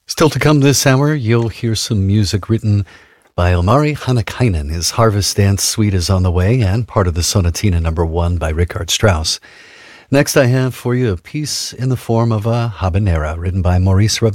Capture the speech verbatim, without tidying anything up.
Still to come this hour, you'll hear some music written by Ilmari Hannakainen. His Harvest Dance Suite is on the way, and part of the Sonatina number one by Richard Strauss. Next, I have for you a piece in the form of a habanera written by Maurice Ravel.